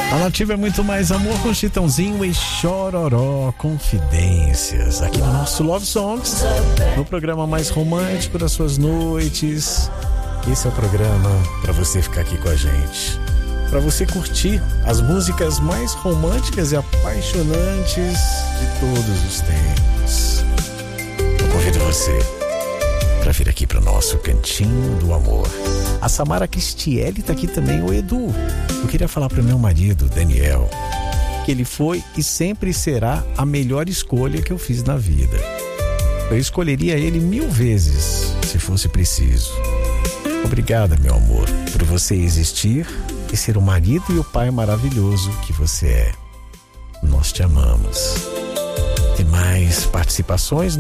A Nativa é muito mais amor com Chitãozinho e Chororó, Confidências, aqui no nosso Love Songs, no programa mais romântico das suas noites. Esse é o programa para você ficar aqui com a gente, para você curtir as músicas mais românticas e apaixonantes de todos os tempos. Eu convido você para vir aqui para o nosso Cantinho do Amor. A Samara Cristielli tá aqui também. O Edu, eu queria falar para o meu marido, Daniel, que ele foi e sempre será a melhor escolha que eu fiz na vida. Eu escolheria ele 1000 vezes, se fosse preciso. Obrigada, meu amor, por você existir e ser o marido e o pai maravilhoso que você é. Nós te amamos. Tem mais participações?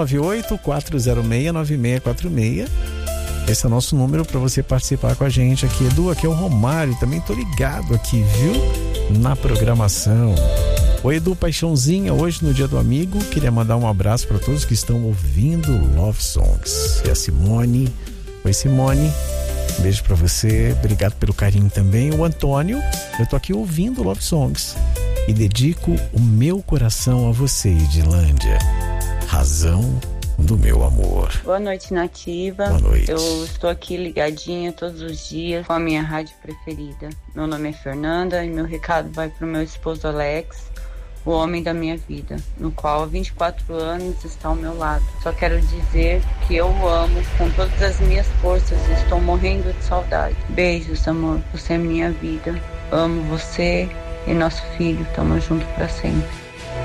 9198-406-9646. Esse é o nosso número para você participar com a gente aqui. Edu, aqui é o Romário, também tô ligado aqui, viu? Na programação. Oi, Edu, paixãozinha, hoje no Dia do Amigo, queria mandar um abraço para todos que estão ouvindo Love Songs. E a Simone. Oi, Simone, um beijo para você, obrigado pelo carinho também. O Antônio, eu tô aqui ouvindo Love Songs e dedico o meu coração a você, Edilândia, razão do meu amor. Boa noite, Nativa. Boa noite. Eu estou aqui ligadinha todos os dias com a minha rádio preferida. Meu nome é Fernanda e meu recado vai para o meu esposo Alex, o homem da minha vida, no qual há 24 anos está ao meu lado. Só quero dizer que eu o amo com todas as minhas forças e estou morrendo de saudade. Beijos, amor. Você é minha vida. Amo você e nosso filho. Tamo junto para sempre.